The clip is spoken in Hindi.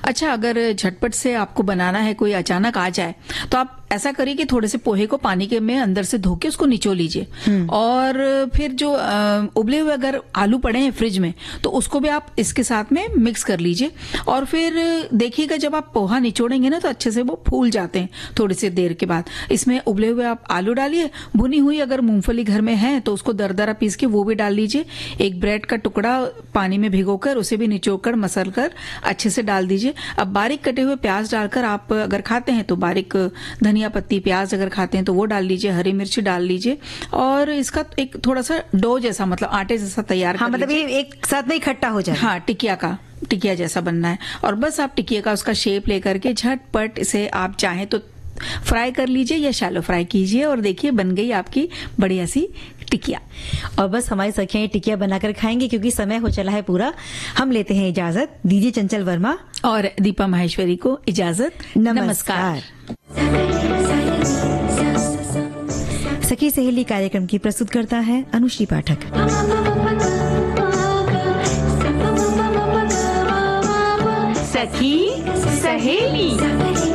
अच्छा, अगर झटपट से आपको बनाना है, कोई अचानक आ जाए, तो आप ऐसा करिए कि थोड़े से पोहे को पानी के में अंदर से धो के उसको निचोड़ लीजिए, और फिर जो उबले हुए अगर आलू पड़े हैं फ्रिज में, तो उसको भी आप इसके साथ में मिक्स कर लीजिए। और फिर देखिएगा जब आप पोहा निचोड़ेंगे ना, तो अच्छे से वो फूल जाते हैं थोड़ी सी देर के बाद। इसमें उबले हुए आप आलू डालिए, भुनी हुई अगर मूंगफली घर में है तो उसको दरदरा पीस के वो भी डाल लीजिए। एक ब्रेड का टुकड़ा पानी में भिगोकर उसे भी निचोड़कर मसल कर अच्छे से डाल दीजिए। अब बारीक कटे हुए प्याज डालकर, आप अगर खाते हैं तो बारीक धनिया पत्ती, प्याज अगर खाते हैं तो वो डाल लीजिए, हरी मिर्च डाल लीजिए, और इसका एक थोड़ा सा डो जैसा, मतलब आटे जैसा तैयार कर मतलब ये एक साथ में इकट्ठा हो जाए। हाँ, टिकिया जैसा बनना है। और बस आप टिकिया का उसका शेप लेकर के झटपट इसे आप चाहें तो फ्राई कर लीजिए या शैलो फ्राई कीजिए, और देखिए बन गई आपकी बढ़िया सी टिकिया। और बस हमारी सखियां ये टिकिया बनाकर खाएंगे, क्योंकि समय हो चला है पूरा। हम लेते हैं इजाजत, दीजिए चंचल वर्मा और दीपा माहेश्वरी को इजाजत। नमस्कार। सखी सहेली कार्यक्रम की प्रस्तुत करता है अनुश्री पाठक। सखी सहेली।